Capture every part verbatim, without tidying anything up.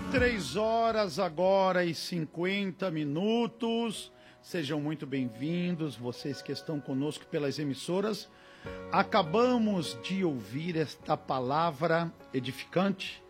Três horas agora e cinquenta minutos. Sejam muito bem-vindos, vocês que estão conosco pelas emissoras. Acabamos de ouvir esta palavra edificante,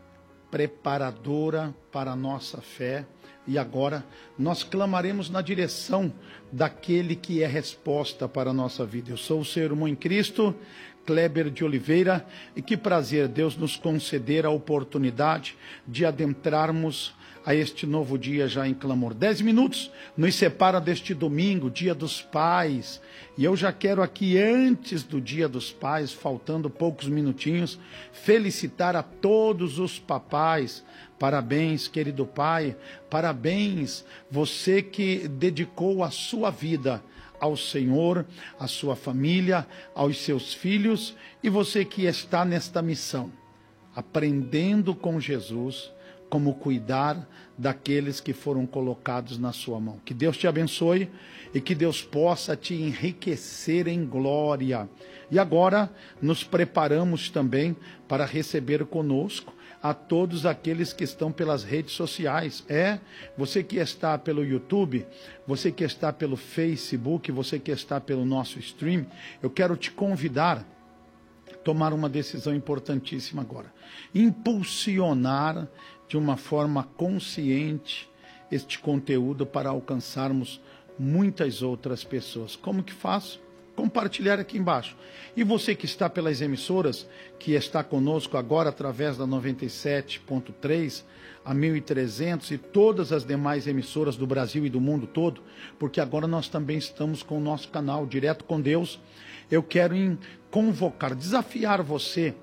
preparadora para a nossa fé. E agora nós clamaremos na direção daquele que é resposta para a nossa vida. Eu sou o seu irmão em Cristo, Kleber de Oliveira, e que prazer Deus nos conceder a oportunidade de adentrarmos a este novo dia já em clamor. Dez minutos nos separa deste domingo, dia dos pais, e eu já quero aqui, antes do dia dos pais, faltando poucos minutinhos, felicitar a todos os papais. Parabéns, querido pai, parabéns, você que dedicou a sua vida ao Senhor, à sua família, aos seus filhos, e você que está nesta missão, aprendendo com Jesus como cuidar daqueles que foram colocados na sua mão. Que Deus te abençoe e que Deus possa te enriquecer em glória. E agora nos preparamos também para receber conosco a todos aqueles que estão pelas redes sociais. É, você que está pelo YouTube, você que está pelo Facebook, você que está pelo nosso stream, eu quero te convidar a tomar uma decisão importantíssima agora. Impulsionar de uma forma consciente este conteúdo para alcançarmos muitas outras pessoas. Como que faço? Compartilhar aqui embaixo. E você que está pelas emissoras, que está conosco agora através da noventa e sete ponto três, a mil e trezentos e todas as demais emissoras do Brasil e do mundo todo, porque agora nós também estamos com o nosso canal Direto com Deus. Eu quero em convocar, desafiar você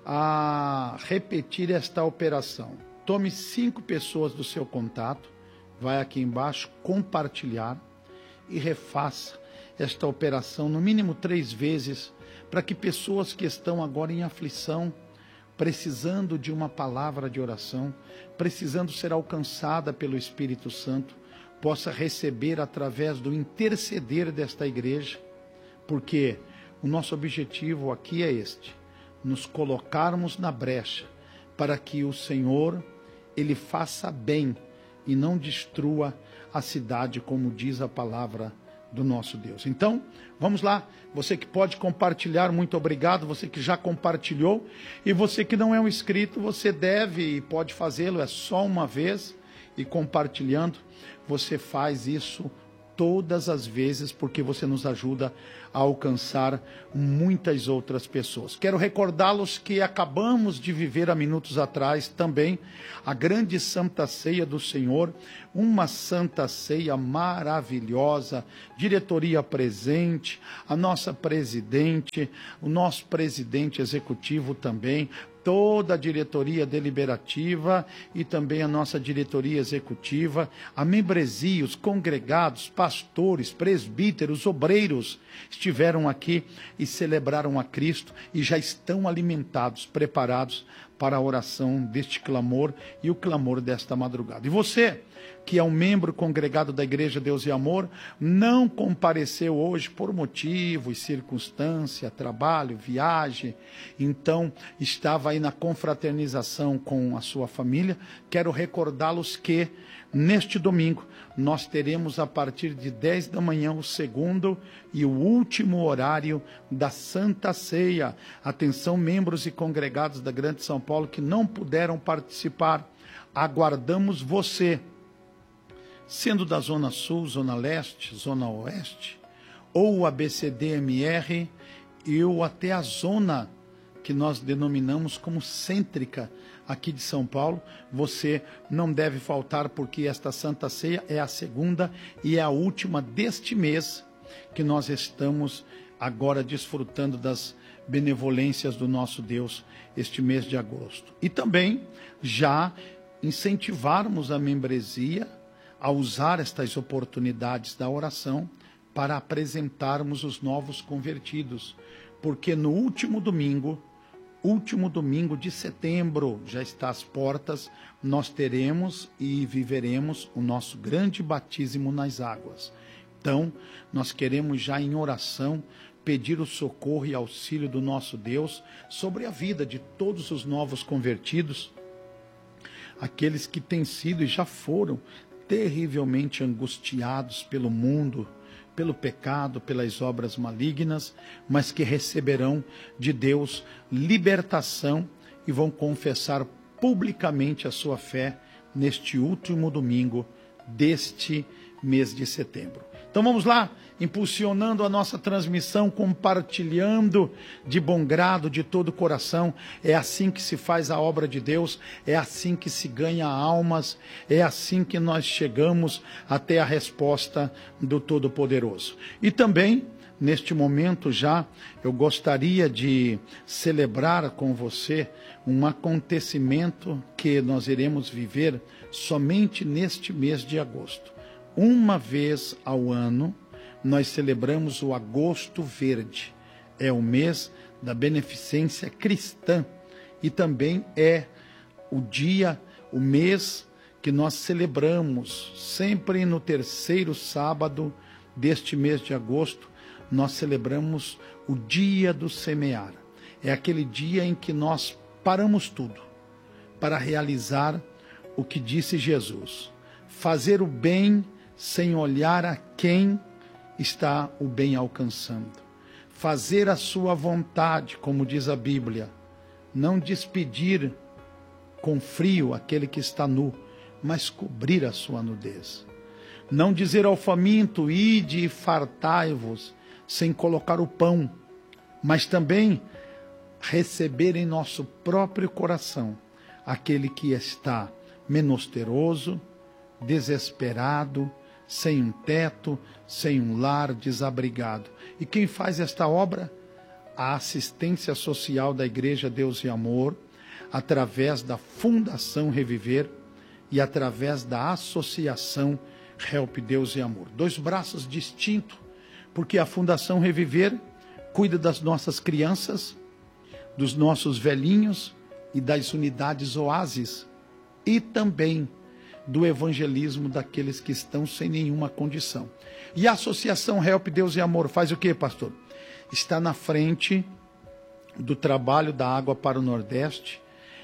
a repetir esta operação. Tome cinco pessoas do seu contato, vai aqui embaixo, compartilhar e refaça esta operação no mínimo três vezes, para que pessoas que estão agora em aflição, precisando de uma palavra de oração, precisando ser alcançada pelo Espírito Santo, possa receber através do interceder desta igreja, porque o nosso objetivo aqui é este, nos colocarmos na brecha, para que o Senhor, Ele faça bem e não destrua a cidade, como diz a palavra do nosso Deus. Então, vamos lá, você que pode compartilhar, muito obrigado, você que já compartilhou, e você que não é um inscrito, você deve e pode fazê-lo, é só uma vez, e compartilhando, você faz isso todas as vezes, porque você nos ajuda a alcançar muitas outras pessoas. Quero recordá-los que acabamos de viver há minutos atrás também a grande Santa Ceia do Senhor, uma Santa Ceia maravilhosa, diretoria presente, a nossa presidente, o nosso presidente executivo também, toda a diretoria deliberativa e também a nossa diretoria executiva, a membresia, os congregados, pastores, presbíteros, obreiros, estiveram aqui e celebraram a Cristo e já estão alimentados, preparados para a oração deste clamor e o clamor desta madrugada. E você, que é um membro congregado da Igreja Deus e Amor, não compareceu hoje por motivos, circunstância, trabalho, viagem, então estava aí na confraternização com a sua família, quero recordá-los que neste domingo nós teremos a partir de dez da manhã o segundo e o último horário da Santa Ceia. Atenção, membros e congregados da Grande São Paulo que não puderam participar, aguardamos você, sendo da Zona Sul, Zona Leste, Zona Oeste, ou a B C D M R, ou até a zona que nós denominamos como cêntrica aqui de São Paulo, você não deve faltar, porque esta Santa Ceia é a segunda e é a última deste mês que nós estamos agora desfrutando das benevolências do nosso Deus, este mês de agosto. E também já incentivarmos a membresia a usar estas oportunidades da oração para apresentarmos os novos convertidos, porque no último domingo, último domingo de setembro, já está às portas, nós teremos e viveremos o nosso grande batismo nas águas. Então, nós queremos já em oração pedir o socorro e auxílio do nosso Deus sobre a vida de todos os novos convertidos, aqueles que têm sido e já foram terrivelmente angustiados pelo mundo, pelo pecado, pelas obras malignas, mas que receberão de Deus libertação e vão confessar publicamente a sua fé neste último domingo deste mês de setembro. Então vamos lá, impulsionando a nossa transmissão, compartilhando de bom grado, de todo o coração. É assim que se faz a obra de Deus, é assim que se ganha almas, é assim que nós chegamos até a resposta do Todo-Poderoso. E também, neste momento já, eu gostaria de celebrar com você um acontecimento que nós iremos viver somente neste mês de agosto. Uma vez ao ano, nós celebramos o Agosto Verde. É o mês da beneficência cristã e também é o dia, o mês que nós celebramos, sempre no terceiro sábado deste mês de agosto, nós celebramos o dia do semear. É aquele dia em que nós paramos tudo para realizar o que disse Jesus: fazer o bem sem olhar a quem está o bem alcançando. Fazer a sua vontade, como diz a Bíblia. Não despedir com frio aquele que está nu, mas cobrir a sua nudez. Não dizer ao faminto, ide e fartai-vos, sem colocar o pão, mas também receber em nosso próprio coração aquele que está menesteroso, desesperado, sem um teto, sem um lar, desabrigado. E quem faz esta obra? A assistência social da Igreja Deus e Amor, através da Fundação Reviver e através da Associação Help Deus e Amor. Dois braços distintos, porque a Fundação Reviver cuida das nossas crianças, dos nossos velhinhos e das unidades oásis, e também do evangelismo daqueles que estão sem nenhuma condição. E a Associação Help Deus e Amor faz o que, pastor? Está na frente do trabalho da Água para o Nordeste,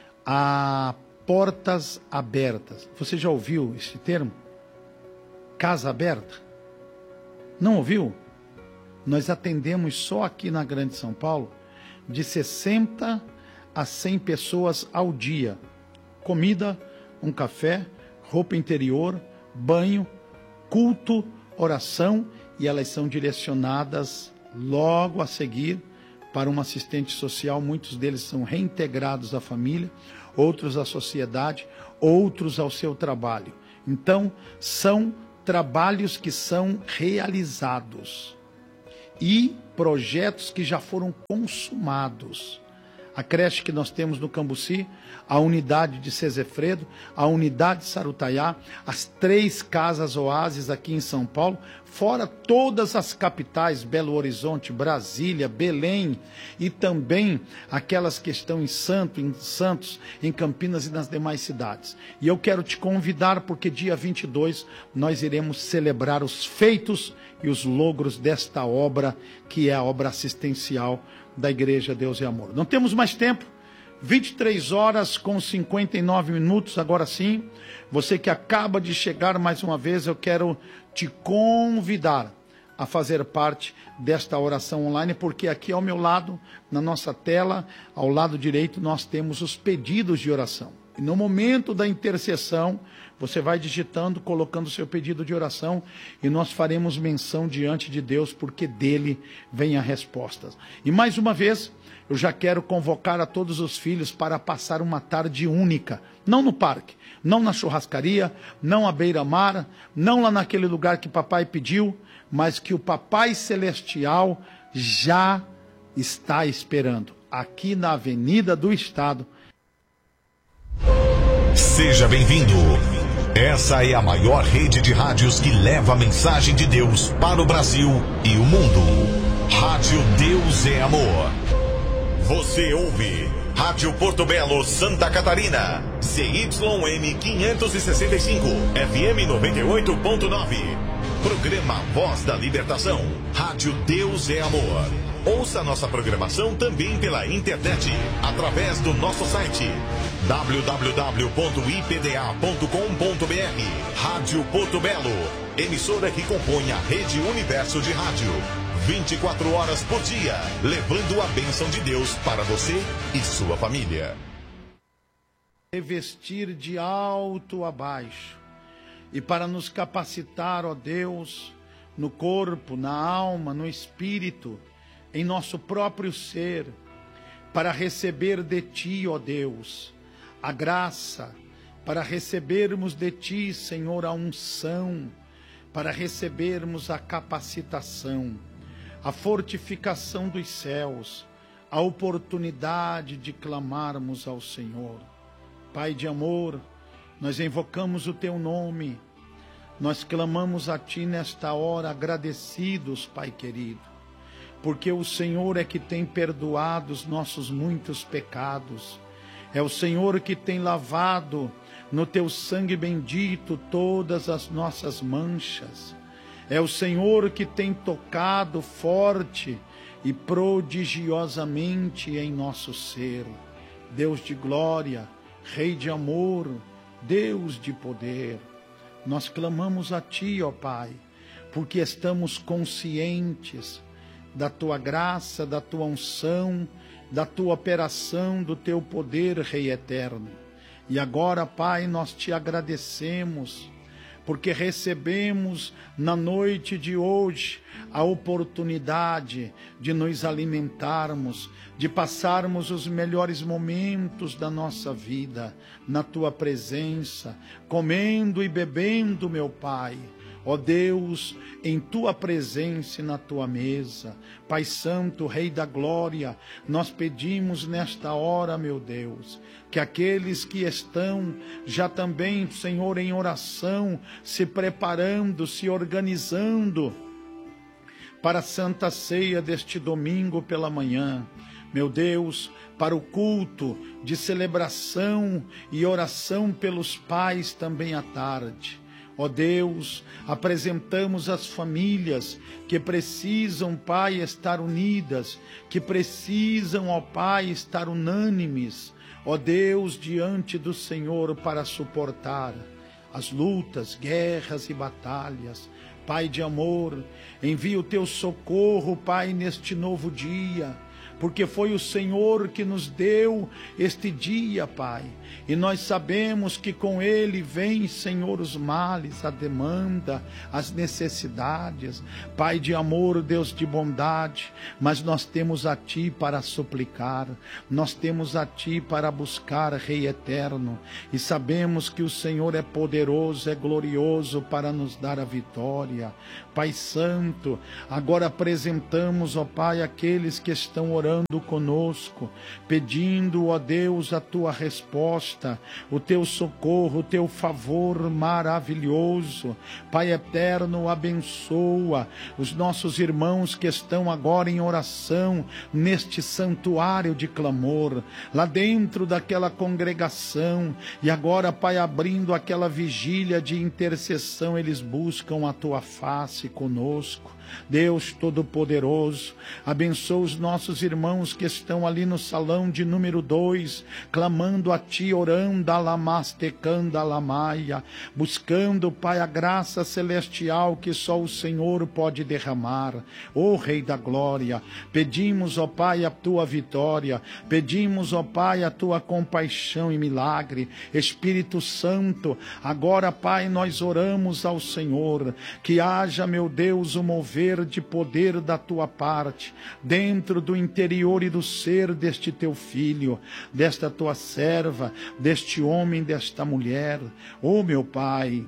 a portas abertas. Você já ouviu esse termo? Casa aberta? Não ouviu? Nós atendemos só aqui na Grande São Paulo de sessenta a cem pessoas ao dia. Comida, um café, roupa interior, banho, culto, oração, e elas são direcionadas logo a seguir para uma assistente social. Muitos deles são reintegrados à família, outros à sociedade, outros ao seu trabalho. Então, são trabalhos que são realizados e projetos que já foram consumados. A creche que nós temos no Cambuci, a unidade de Sesefredo, a unidade de Sarutaiá, as três casas oásis aqui em São Paulo, fora todas as capitais, Belo Horizonte, Brasília, Belém, e também aquelas que estão em, Santo, em Santos, em Campinas e nas demais cidades. E eu quero te convidar, porque dia vinte e dois nós iremos celebrar os feitos e os logros desta obra, que é a obra assistencial da Igreja Deus e Amor. Não temos mais tempo, vinte e três horas com cinquenta e nove minutos, agora sim. Você que acaba de chegar mais uma vez, eu quero te convidar a fazer parte desta oração online, porque aqui ao meu lado, na nossa tela, ao lado direito, nós temos os pedidos de oração. E no momento da intercessão, você vai digitando, colocando o seu pedido de oração, e nós faremos menção diante de Deus, porque dele vem a resposta. E mais uma vez, eu já quero convocar a todos os filhos para passar uma tarde única, não no parque, não na churrascaria, não à beira-mar, não lá naquele lugar que papai pediu, mas que o Papai Celestial já está esperando, aqui na Avenida do Estado. Seja bem-vindo. Essa é a maior rede de rádios que leva a mensagem de Deus para o Brasil e o mundo. Rádio Deus é Amor. Você ouve Rádio Porto Belo, Santa Catarina, C Y M quinhentos e sessenta e cinco, F M noventa e oito ponto nove. Programa Voz da Libertação. Rádio Deus é Amor. Ouça nossa programação também pela internet, através do nosso site w w w ponto i p d a ponto com ponto b r. Rádio Porto Belo, emissora que compõe a Rede Universo de Rádio. vinte e quatro horas por dia, levando a bênção de Deus para você e sua família. Revestir de alto a baixo, e para nos capacitar, ó Deus, no corpo, na alma, no espírito, em nosso próprio ser, para receber de Ti, ó Deus, a graça, para recebermos de Ti, Senhor, a unção, para recebermos a capacitação, a fortificação dos céus, a oportunidade de clamarmos ao Senhor. Pai de amor, nós invocamos o Teu nome, nós clamamos a Ti nesta hora, agradecidos, Pai querido, porque o Senhor é que tem perdoado os nossos muitos pecados, é o Senhor que tem lavado no Teu sangue bendito todas as nossas manchas, é o Senhor que tem tocado forte e prodigiosamente em nosso ser. Deus de glória, Rei de amor, Deus de poder, nós clamamos a Ti, ó Pai, porque estamos conscientes da Tua graça, da Tua unção, da Tua operação, do Teu poder, Rei eterno. E agora, Pai, nós Te agradecemos, porque recebemos na noite de hoje a oportunidade de nos alimentarmos, de passarmos os melhores momentos da nossa vida na Tua presença, comendo e bebendo, meu Pai, ó Deus, em Tua presença e na Tua mesa. Pai Santo, Rei da Glória, nós pedimos nesta hora, meu Deus, que aqueles que estão já também, Senhor, em oração, se preparando, se organizando para a Santa Ceia deste domingo pela manhã, meu Deus, para o culto de celebração e oração pelos pais também à tarde. Ó Deus, apresentamos as famílias que precisam, Pai, estar unidas, que precisam, ó Pai, estar unânimes, ó Deus, diante do Senhor para suportar as lutas, guerras e batalhas. Pai de amor, envia o Teu socorro, Pai, neste novo dia, porque foi o Senhor que nos deu este dia, Pai, e nós sabemos que com ele vem, Senhor, os males, a demanda, as necessidades. Pai de amor, Deus de bondade, mas nós temos a Ti para suplicar, nós temos a Ti para buscar, Rei eterno, e sabemos que o Senhor é poderoso, é glorioso para nos dar a vitória. Pai Santo, agora apresentamos, ó Pai, aqueles que estão orando conosco, pedindo, ó Deus, a Tua resposta, o Teu socorro, o Teu favor maravilhoso. Pai eterno, abençoa os nossos irmãos que estão agora em oração neste santuário de clamor, lá dentro daquela congregação, e agora, Pai, abrindo aquela vigília de intercessão, eles buscam a Tua face conosco. Deus Todo-Poderoso, abençoa os nossos irmãos que estão ali no salão de número dois, clamando a Ti, orando, alamastecando, alamaia, buscando, Pai, a graça celestial que só o Senhor pode derramar. Ó Rei da Glória, pedimos, ó Pai, a Tua vitória, pedimos, ó Pai, a Tua compaixão e milagre. Espírito Santo, agora, Pai, nós oramos ao Senhor, que haja, meu Deus, o mover de poder da Tua parte, dentro do interior e do ser deste Teu filho, desta Tua serva, deste homem, desta mulher. Ó meu Pai,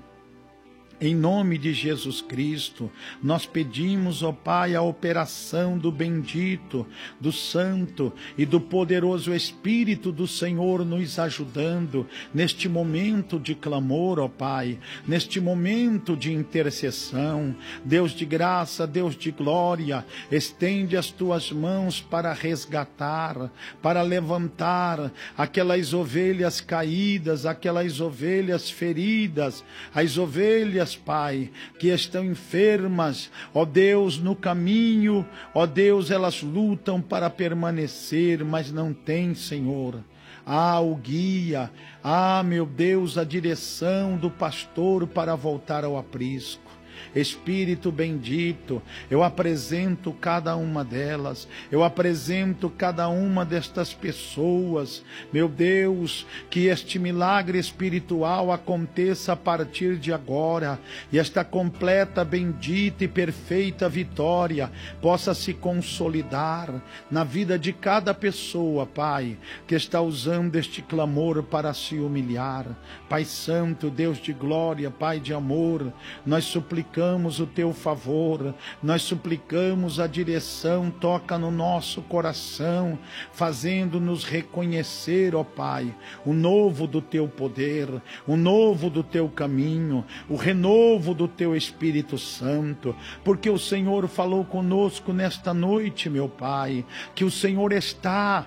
em nome de Jesus Cristo, nós pedimos, ó Pai, a operação do bendito, do santo e do poderoso Espírito do Senhor nos ajudando neste momento de clamor, ó Pai, neste momento de intercessão. Deus de graça, Deus de glória, estende as Tuas mãos para resgatar, para levantar aquelas ovelhas caídas, aquelas ovelhas feridas, as ovelhas, Pai, que estão enfermas, ó Deus, no caminho, ó Deus, elas lutam para permanecer, mas não têm, Senhor, ah, o guia, ah, meu Deus, a direção do pastor para voltar ao aprisco. Espírito bendito, eu apresento cada uma delas, eu apresento cada uma destas pessoas, meu Deus, que este milagre espiritual aconteça a partir de agora, e esta completa, bendita e perfeita vitória possa se consolidar na vida de cada pessoa, Pai, que está usando este clamor para se humilhar. Pai Santo, Deus de glória, Pai de amor, nós suplicamos suplicamos o teu favor, nós suplicamos a direção, toca no nosso coração, fazendo-nos reconhecer, ó Pai, o novo do teu poder, o novo do teu caminho, o renovo do teu Espírito Santo, porque o Senhor falou conosco nesta noite, meu Pai, que o Senhor está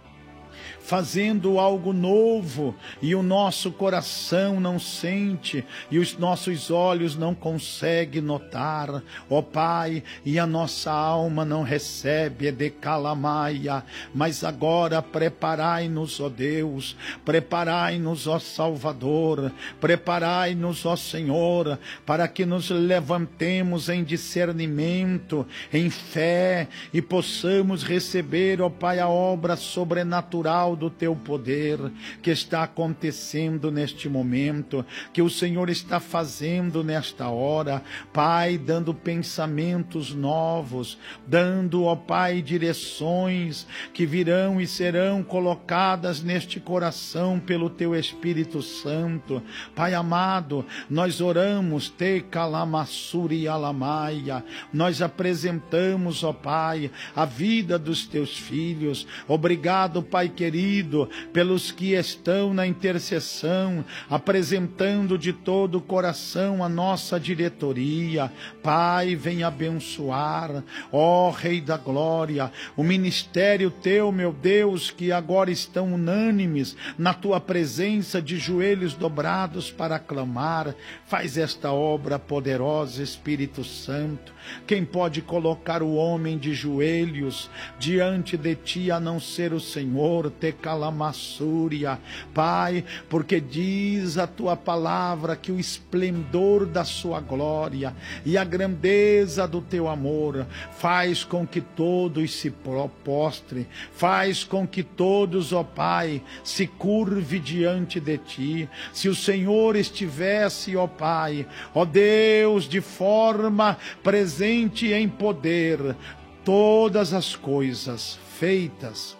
fazendo algo novo, e o nosso coração não sente, e os nossos olhos não conseguem notar, ó Pai, e a nossa alma não recebe, de calamaia, mas agora preparai-nos, ó Deus, preparai-nos, ó Salvador, preparai-nos, ó Senhor, para que nos levantemos em discernimento, em fé, e possamos receber, ó Pai, a obra sobrenatural do teu poder que está acontecendo neste momento, que o Senhor está fazendo nesta hora, Pai, dando pensamentos novos, dando, ó Pai, direções que virão e serão colocadas neste coração pelo teu Espírito Santo. Pai amado, nós oramos, te calamassuri alamaia, nós apresentamos, ó Pai, a vida dos teus filhos. Obrigado, Pai querido, pelos que estão na intercessão, apresentando de todo o coração a nossa diretoria. Pai, vem abençoar, ó Rei da Glória, o ministério teu, meu Deus, que agora estão unânimes na tua presença, de joelhos dobrados para clamar. Faz esta obra poderosa, Espírito Santo. Quem pode colocar o homem de joelhos diante de ti a não ser o Senhor? Te calamassúria, Pai, porque diz a tua palavra que o esplendor da sua glória e a grandeza do teu amor faz com que todos se prostrem, faz com que todos, ó Pai, se curve diante de ti. Se o Senhor estivesse, ó Pai, ó Deus, de forma presente em poder, todas as coisas feitas,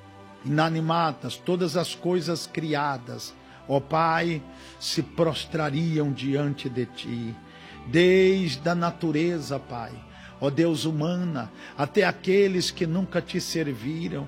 inanimadas, todas as coisas criadas, ó Pai, se prostrariam diante de ti, desde a natureza, Pai, ó Deus, humana, até aqueles que nunca te serviram,